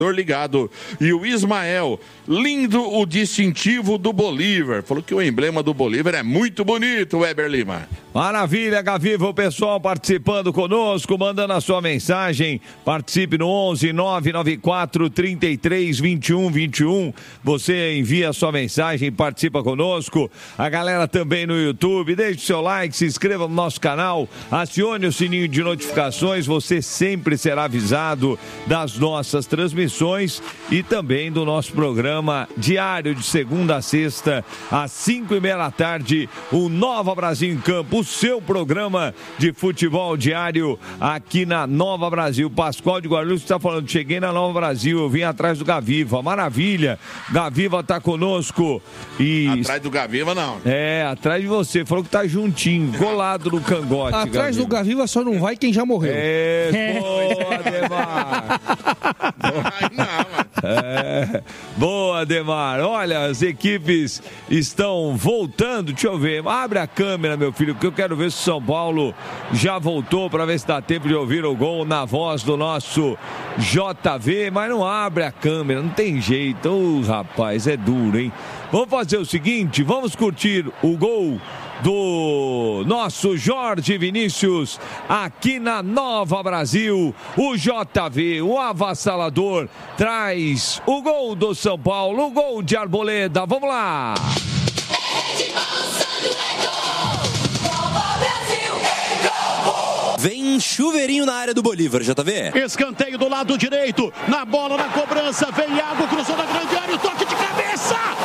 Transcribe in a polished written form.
ligado. E o Ismael, lindo o distintivo do Bolívar. Falou que o emblema do Bolívar é muito bonito, Weber Lima. Maravilha, Gaviva, o pessoal participando conosco, mandando a sua mensagem. Participe no 11 994 33 21 21. Você envia a sua mensagem e participa conosco. A galera também no YouTube, deixe o seu like, se inscreva no nosso canal, acione o sininho de notificações. Você sempre será avisado das nossas transmissões e também do nosso programa diário de segunda a sexta, às 5:30 da tarde, o Nova Brasil em Campo, o seu programa de futebol diário aqui na Nova Brasil. Pascoal de Guarulhos está falando, cheguei na Nova Brasil, eu vim atrás do Gaviva, maravilha, Gaviva tá conosco e... Atrás do Gaviva não. É, atrás de você, falou que tá juntinho, colado no cangote. Atrás do Gaviva só não vai quem já morreu. Boa, Ademar. Boa, Ademar. Olha, as equipes estão voltando. Deixa eu ver. Abre a câmera, meu filho, que eu quero ver se o São Paulo já voltou para ver se dá tempo de ouvir o gol na voz do nosso JV. Mas não abre a câmera, não tem jeito. Rapaz, é duro, hein? Vamos fazer o seguinte, vamos curtir o gol do nosso Jorge Vinícius aqui na Nova Brasil. O JV, o avassalador, traz o gol do São Paulo, o gol de Arboleda. Vamos lá! Vem chuveirinho na área do Bolívar, JV. Escanteio do lado direito, na bola, na cobrança, vem Iago, cruzou na grande área, o toque de cabeça!